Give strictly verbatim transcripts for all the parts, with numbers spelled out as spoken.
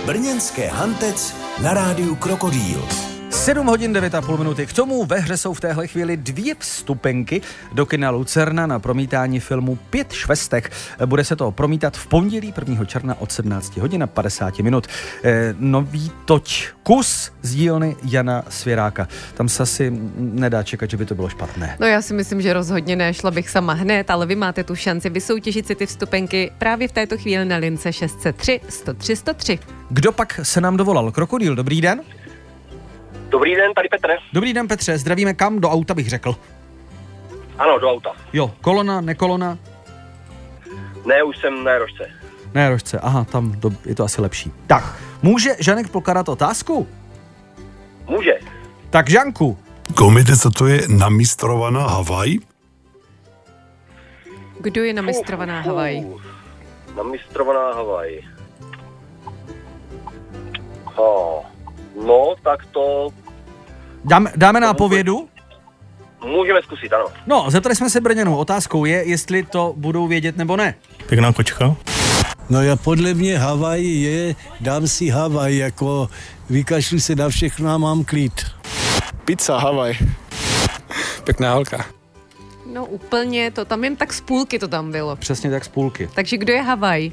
Brněnské Hantec na rádiu Krokodýl. sedm hodin devět a půl minuty. K tomu ve hře jsou v téhle chvíli dvě vstupenky do kina Lucerna na promítání filmu Pět švestek. Bude se to promítat v pondělí prvního června od sedmnáct hodin a padesát minut. E, nový toť Kus z dílny Jana Svěráka. Tam se asi nedá čekat, že by to bylo špatné. No já si myslím, že rozhodně ne, šla bych sama hned, ale vy máte tu šanci vysoutěžit si ty vstupenky právě v této chvíli na lince šest set tři sto tři sto tři. Kdo pak se nám dovolal? Krokodýl, dobrý den. Dobrý den, tady Petr. Dobrý den, Petře, zdravíme kam? Do auta bych řekl. Ano, do auta. Jo, kolona, nekolona? Ne, už jsem na Jarošce. Na Jarošce, aha, tam do, je to asi lepší. Tak, může Žanek pokládat otázku? Může. Tak Žanku. Komiτε, co to je namistrovaná Havaj? Kdo je namistrovaná Havaj? Namistrovaná Havaj. Oh. No, tak to... Dáme, dáme nápovědu? Můžeme zkusit, ano. No, zeptali jsme se Brňanů. Otázkou je, jestli to budou vědět nebo ne. Pěkná kočka. No já podle mě Havaj je, dám si Havaj, jako vykašlu se na všechno a mám klid. Pizza Havaj. Pěkná holka. No úplně, to tam jen tak z půlky to tam bylo. Přesně tak z půlky. Takže kdo je Havaj?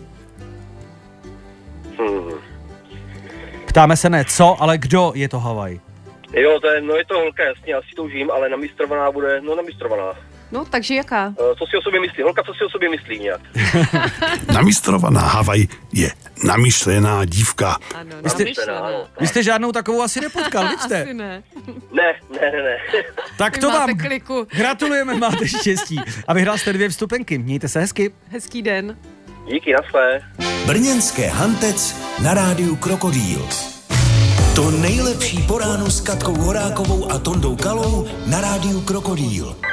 Hmm. Ptáme se ne co, ale kdo je to Havaj? Jo, to je, no je to holka, jasně, asi to užím, ale namistrovaná bude, no namistrovaná. No, takže jaká? Uh, co si o sobě myslí? Holka, co si o sobě myslí nějak? Namistrovaná Havaj je namyšlená dívka. Ano, Vy jste, namyšlená. vy jste žádnou takovou asi nepotkal, vidíte? Asi ne. Ne, ne, ne, ne. Tak Vy to máte vám kliku. gratulujeme, máte štěstí. A vyhrál jste dvě vstupenky, mějte se hezky. Hezký den. Díky, naschle. Brněnské Hantec na rádiu Krokodýl. To nejlepší po ránu s Katkou Horákovou a Tondou Kalou na rádiu Krokodýl.